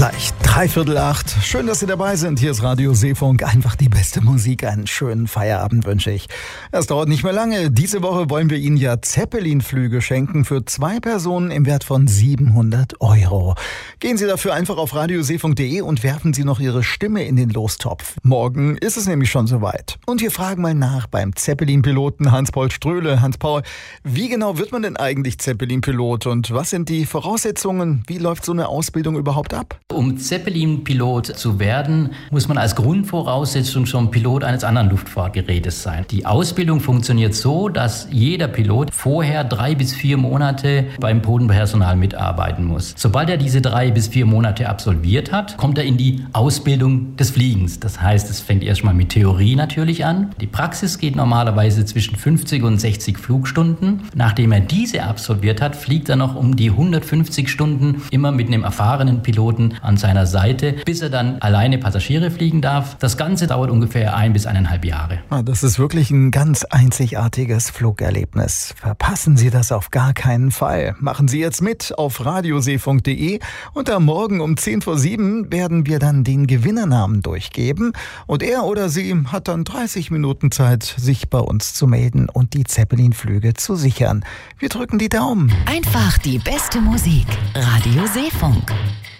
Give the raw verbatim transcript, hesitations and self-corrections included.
Gleich dreiviertel acht. Schön, dass Sie dabei sind. Hier ist Radio Seefunk. Einfach die beste Musik. Einen schönen Feierabend wünsche ich. Es dauert nicht mehr lange. Diese Woche wollen wir Ihnen ja Zeppelin-Flüge schenken für zwei Personen im Wert von siebenhundert Euro. Gehen Sie dafür einfach auf radioseefunk punkt de und werfen Sie noch Ihre Stimme in den Lostopf. Morgen ist es nämlich schon soweit. Und wir fragen mal nach beim Zeppelin-Piloten Hans-Paul Ströhle. Hans-Paul, wie genau wird man denn eigentlich Zeppelin-Pilot und was sind die Voraussetzungen? Wie läuft so eine Ausbildung überhaupt ab? Um Zeppelin-Pilot zu werden, muss man als Grundvoraussetzung schon Pilot eines anderen Luftfahrtgerätes sein. Die Ausbildung funktioniert so, dass jeder Pilot vorher drei bis vier Monate beim Bodenpersonal mitarbeiten muss. Sobald er diese drei bis vier Monate absolviert hat, kommt er in die Ausbildung des Fliegens. Das heißt, es fängt erstmal mit Theorie natürlich an. Die Praxis geht normalerweise zwischen fünfzig und sechzig Flugstunden. Nachdem er diese absolviert hat, fliegt er noch um die hundertfünfzig Stunden immer mit einem erfahrenen Piloten an seiner Seite, bis er dann alleine Passagiere fliegen darf. Das Ganze dauert ungefähr ein bis eineinhalb Jahre. Das ist wirklich ein ganz einzigartiges Flugerlebnis. Verpassen Sie das auf gar keinen Fall. Machen Sie jetzt mit auf radioseefunk punkt de und am Morgen um zehn vor sieben werden wir dann den Gewinnernamen durchgeben und er oder sie hat dann dreißig Minuten Zeit, sich bei uns zu melden und die Zeppelin-Flüge zu sichern. Wir drücken die Daumen. Einfach die beste Musik. Radio Seefunk.